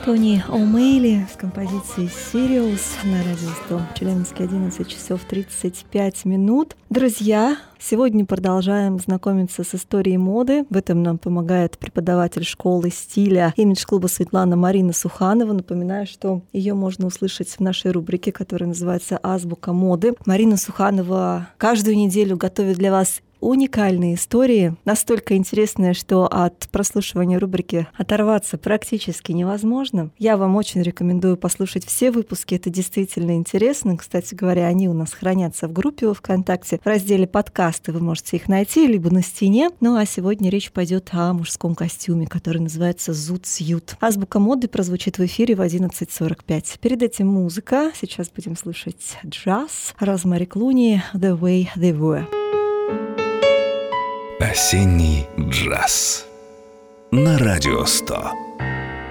Энтони О'Мейли с композицией «Sirius» на радио 100. Челябинске 11 часов 35 минут. Друзья, сегодня продолжаем знакомиться с историей моды. В этом нам помогает преподаватель школы стиля имидж-клуба Светлана Марина Суханова. Напоминаю, что ее можно услышать в нашей рубрике, которая называется «Азбука моды». Марина Суханова каждую неделю готовит для вас уникальные истории, настолько интересные, что от прослушивания рубрики оторваться практически невозможно. Я вам очень рекомендую послушать все выпуски, это действительно интересно. Кстати говоря, они у нас хранятся в группе во ВКонтакте. В разделе «Подкасты» вы можете их найти, либо на стене. Ну а сегодня речь пойдет о мужском костюме, который называется «Зуд-сьют». Азбука моды прозвучит в эфире в 11:45. Перед этим музыка. Сейчас будем слушать джаз. Розмари Клуни «The Way They Were». Осенний джаз на радио 100.